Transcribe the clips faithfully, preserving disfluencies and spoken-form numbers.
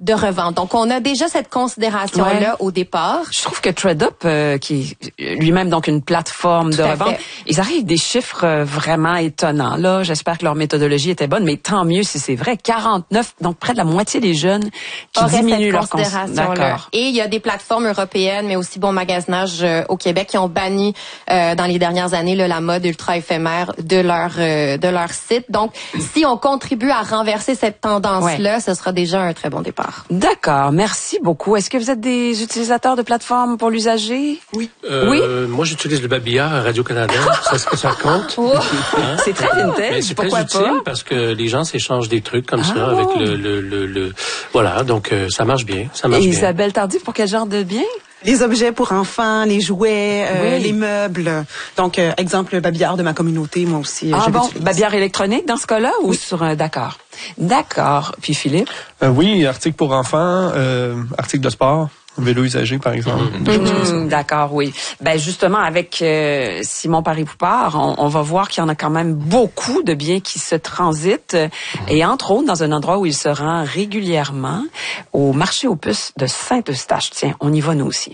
de revente. Donc, on a déjà cette considération-là ouais. au départ. Je trouve que ThredUp, euh, qui est lui-même donc une plateforme Tout de à revente, fait. ils arrivent des chiffres euh, vraiment étonnants. Là, j'espère que leur méthodologie était bonne, mais tant mieux si c'est vrai. quarante-neuf, donc près de la moitié des jeunes qui Aurait diminuent cette leur considération. D'accord. Et il y a des plateformes européennes, mais aussi Bon Magasinage euh, au Québec qui ont banni euh, dans les dernières années là, la mode ultra éphémère de leur euh, de leur site. Donc, si on contribue à renverser cette tendance-là, ouais. ce sera déjà un très bon départ. D'accord, merci beaucoup. Est-ce que vous êtes des utilisateurs de plateformes pour l'usager? Oui. Euh, oui. Moi, j'utilise le Babillard à Radio-Canada. Est-ce que ça compte? Oh. Hein? C'est très vintage. C'est Pourquoi très pas? utile parce que les gens s'échangent des trucs comme ah. ça avec le, le, le, le... Voilà, donc euh, ça marche bien. Ça marche Et bien. Isabelle Tardif, pour quel genre de bien? Les objets pour enfants, les jouets, euh, oui. les meubles. Donc, euh, exemple, le babillard de ma communauté, moi aussi. Ah bon, utilise. Babillard électronique dans ce cas-là ou oui. sur un... D'accord. D'accord. Puis Philippe? Euh, oui, article pour enfants, euh, article de sport. Vélo usagé, par exemple. Mmh, mmh, d'accord, oui. Ben justement, avec euh, Simon Paré-Poupard, on, on va voir qu'il y en a quand même beaucoup de biens qui se transitent, mmh. et entre autres dans un endroit où il se rend régulièrement, au marché aux puces de Saint-Eustache. Tiens, on y va nous aussi.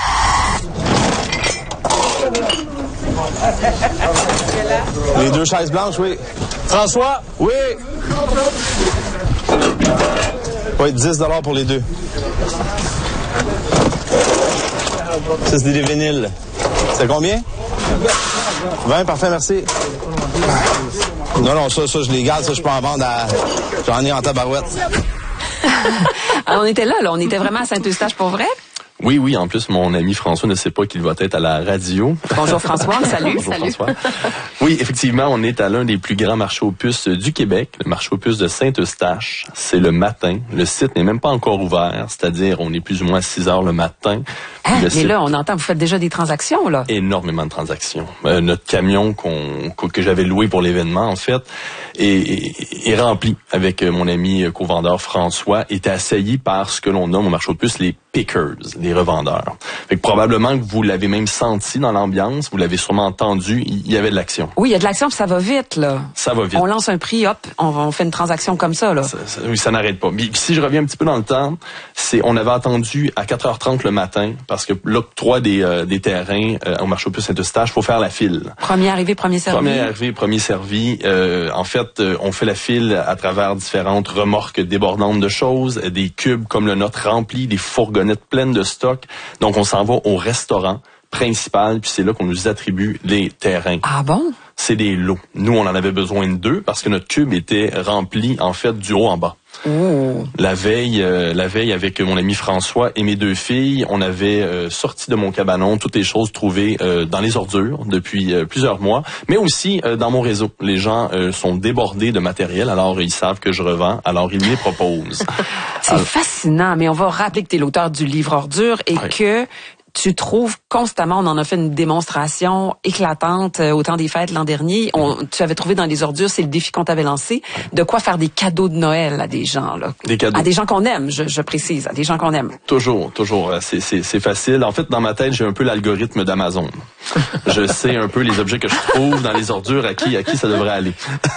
Les deux chaises blanches, oui. François, oui. Oui, dix dollars pour les deux. Ça, c'est des vinyles. C'est combien? vingt, parfait, merci. Non, non, ça, ça, je les garde, ça, je peux en vendre à... J'en ai en tabarouette. Alors, on était là, là, on était vraiment à Saint-Eustache pour vrai? Oui, oui. En plus, mon ami François ne sait pas qu'il va être à la radio. Bonjour François, salut. Bonjour salut. François. Oui, effectivement, on est à l'un des plus grands marchés aux puces du Québec, le marché aux puces de Saint-Eustache. C'est le matin. Le site n'est même pas encore ouvert, c'est-à-dire on est plus ou moins à six heures le matin. Ah, mais site... là, on entend, vous faites déjà des transactions, là. Énormément de transactions. Euh, notre camion qu'on, que j'avais loué pour l'événement, en fait, est, est, est rempli avec mon ami co-vendeur François, était assailli par ce que l'on nomme au marché aux puces les pickers, les revendeurs. Fait que probablement que vous l'avez même senti dans l'ambiance, vous l'avez sûrement entendu, il y avait de l'action. Oui, il y a de l'action, puis ça va vite, là. Ça va vite. On lance un prix, hop, on, on fait une transaction comme ça, là. Ça, ça, oui, ça n'arrête pas. Puis si je reviens un petit peu dans le temps, c'est on avait attendu à quatre heures trente le matin, parce que l'octroi des, euh, des terrains euh, au marché aux puces Saint-Eustache, il faut faire la file. Premier arrivé, premier servi. Premier arrivé, premier servi. Euh, en fait, euh, on fait la file à travers différentes remorques débordantes de choses, des cubes comme le nôtre remplis, des fourgonnettes pleines de stock. Donc, on s'en va au restaurant principal, puis c'est là qu'on nous attribue les terrains. Ah bon? C'est des lots. Nous, on en avait besoin de deux parce que notre cube était rempli, en fait, du haut en bas. Oh. La veille, euh, la veille avec mon ami François et mes deux filles, on avait euh, sorti de mon cabanon toutes les choses trouvées euh, dans les ordures depuis euh, plusieurs mois, mais aussi euh, dans mon réseau. Les gens euh, sont débordés de matériel, alors ils savent que je revends, alors ils me les proposent. C'est alors... fascinant, mais on va rappeler que tu es l'auteur du livre Ordure et oui. que tu trouves constamment, on en a fait une démonstration éclatante au temps des fêtes l'an dernier. On, tu avais trouvé dans les ordures, c'est le défi qu'on t'avait lancé, de quoi faire des cadeaux de Noël à des gens, là. Des cadeaux. À des gens qu'on aime, je, je précise, à des gens qu'on aime. Toujours, toujours. C'est, c'est, c'est facile. En fait, dans ma tête, j'ai un peu l'algorithme d'Amazon. Je sais un peu les objets que je trouve dans les ordures, à qui, à qui ça devrait aller.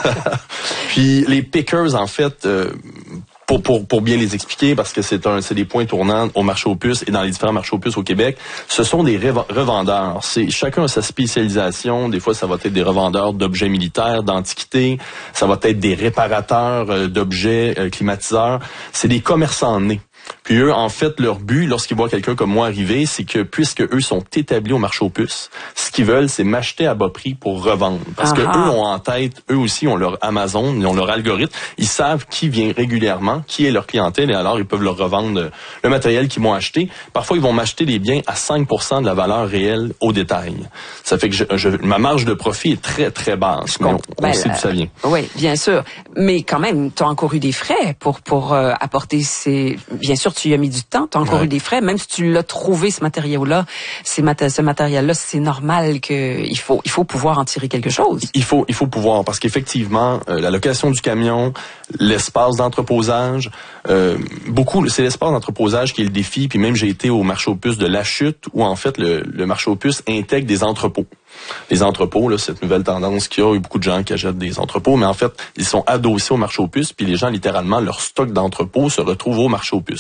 Puis, les pickers, en fait, euh, Pour, pour, pour bien les expliquer, parce que c'est un, c'est des points tournants au marché aux puces et dans les différents marchés aux puces au Québec, ce sont des revendeurs. C'est, chacun a sa spécialisation. Des fois, ça va être des revendeurs d'objets militaires, d'antiquités. Ça va être des réparateurs d'objets euh, climatiseurs. C'est des commerçants nés. Puis eux, en fait, leur but, lorsqu'ils voient quelqu'un comme moi arriver, c'est que puisque eux sont établis au marché aux puces, ce qu'ils veulent, c'est m'acheter à bas prix pour revendre. Parce que eux ont en tête, eux aussi ont leur Amazon, ils ont leur algorithme, ils savent qui vient régulièrement, qui est leur clientèle, et alors ils peuvent leur revendre le matériel qu'ils m'ont acheté. Parfois, ils vont m'acheter des biens à cinq pour cent de la valeur réelle au détail. Ça fait que je, je, ma marge de profit est très, très basse. Mais on, on ben, sait d'où ça vient. Oui, bien sûr. Mais quand même, tu as encouru des frais pour, pour euh, apporter ces... Bien sûr, tu y as mis du temps, tu as encouru ouais. des frais, même si tu l'as trouvé, ce matériau-là, ces mat- ce matériel-là, c'est normal qu'il faut, il faut pouvoir en tirer quelque chose. Il faut, il faut pouvoir, parce qu'effectivement, euh, la location du camion, l'espace d'entreposage, euh, beaucoup, c'est l'espace d'entreposage qui est le défi, puis même j'ai été au marché aux puces de La Chute, où en fait, le, le marché aux puces intègre des entrepôts. Les entrepôts, là, cette nouvelle tendance qu'il y a, il y a beaucoup de gens qui achètent des entrepôts, mais en fait, ils sont adossés au marché aux puces, puis les gens, littéralement, leur stock d'entrepôts se retrouve au marché aux puces.